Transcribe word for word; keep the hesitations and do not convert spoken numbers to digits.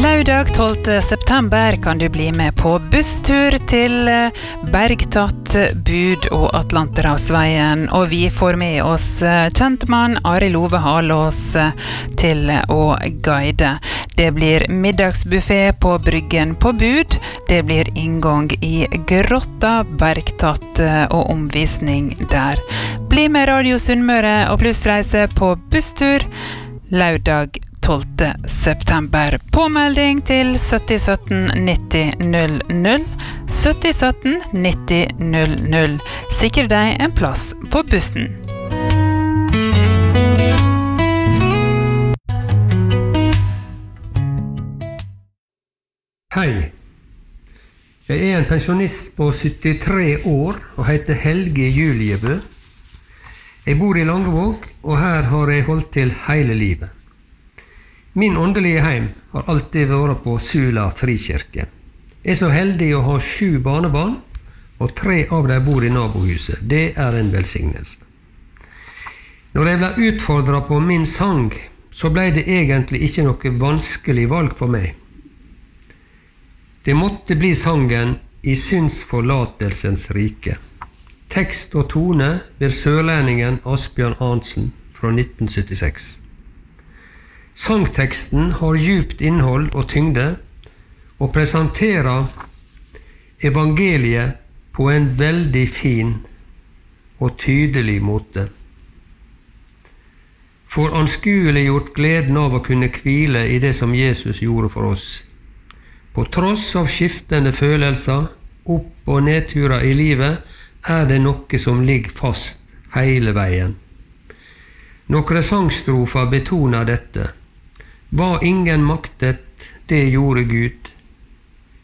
Lørdag tolvte september kan du bli med på busstur til Bergtatt, Bud og Atlanterhavsveien, og vi får med oss kjentmann Arild Ove Halås til å guide. Det blir middagsbuffet på Bryggen på Bud, det blir inngang i Grotta, Bergtatt og omvisning der. Bli med Radio Sunnmøre og plussreise på busstur lørdag tolvte september. Påmelding til sytti sytten nitti null null. sytti sytten nitti null null. Sikre deg en plass på bussen. Hei. Jeg er en pensjonist på syttitre år og heter Helge Juliebø. Jeg bor i Langevåg, og her har jeg holdt til hele livet. Min åndelige heim har alltid vært på Sula frikirke. Jeg er så heldig å ha sju barnebarn, og tre av dem bor i nabohuset. Det er en velsignelse. Når jeg ble utfordret på min sang, så ble det egentlig ikke noe vanskelig valg for meg. Det måtte bli sangen I synsforlatelsens rike. Tekst og tone ved sørlendingen Asbjørn Arntzen fra nitten syttiseks. Sangteksten har djupt innhold og tyngde, og presenterer evangeliet på en veldig fin og tydelig måte. For anskueliggjort gleden av å kunne hvile i det som Jesus gjorde for oss. På tross av skiftende følelser, opp- og nedturer i livet, er det noe som ligger fast hele veien. Noen sangstrofer betoner dette. Hva ingen maktet, det gjorde Gud.